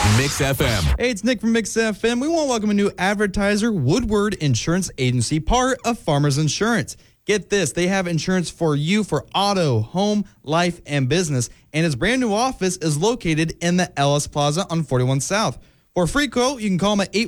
Mix FM. Hey, it's Nick from Mix FM. We want to welcome a new advertiser, Woodward Insurance Agency, part of Farmers Insurance. Get this, they have insurance for you for auto, home, life, and business, and its brand new office is located in the Ellis Plaza on 41 South. For a free quote, you can call them at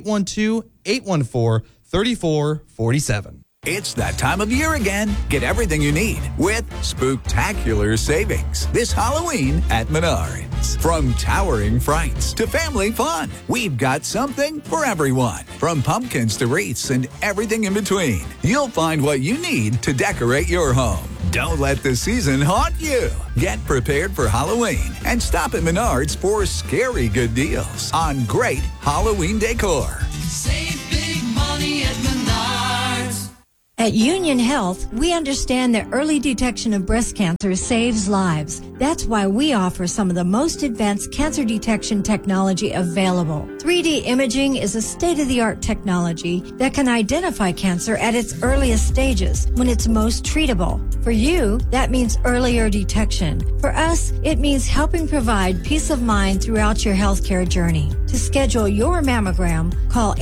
812-814-3447. It's that time of year again. Get everything you need with spooktacular savings this Halloween at Menards. From towering frights to family fun, we've got something for everyone. From pumpkins to wreaths and everything in between, you'll find what you need to decorate your home. Don't let the season haunt you. Get prepared for Halloween and stop at Menards for scary good deals on great Halloween decor. Save big money at Menards. At Union Health, we understand that early detection of breast cancer saves lives. That's why we offer some of the most advanced cancer detection technology available. 3D imaging is a state-of-the-art technology that can identify cancer at its earliest stages when it's most treatable. For you, that means earlier detection. For us, it means helping provide peace of mind throughout your healthcare journey. To schedule your mammogram, call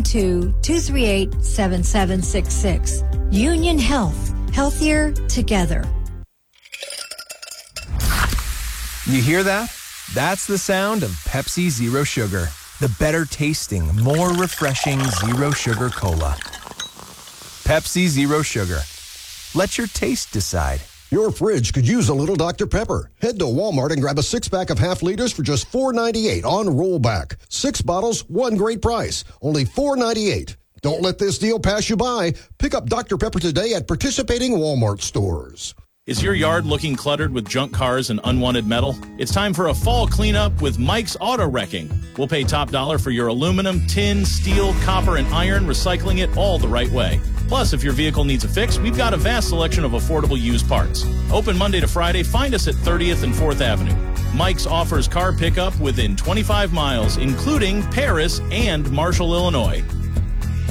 812-238-7766. Union Health. Healthier together. You hear that? That's the sound of Pepsi Zero Sugar. The better tasting, more refreshing Zero Sugar Cola. Pepsi Zero Sugar. Let your taste decide. Your fridge could use a little Dr. Pepper. Head to Walmart and grab a 6-pack of half liters for just $4.98 on rollback. 6 bottles, one great price. Only $4.98. Don't let this deal pass you by. Pick up Dr. Pepper today at participating Walmart stores. Is your yard looking cluttered with junk cars and unwanted metal? It's time for a fall cleanup with Mike's Auto Wrecking. We'll pay top dollar for your aluminum, tin, steel, copper, and iron, recycling it all the right way. Plus, if your vehicle needs a fix, we've got a vast selection of affordable used parts. Open Monday to Friday. Find us at 30th and 4th Avenue. Mike's offers car pickup within 25 miles, including Paris and Marshall, Illinois.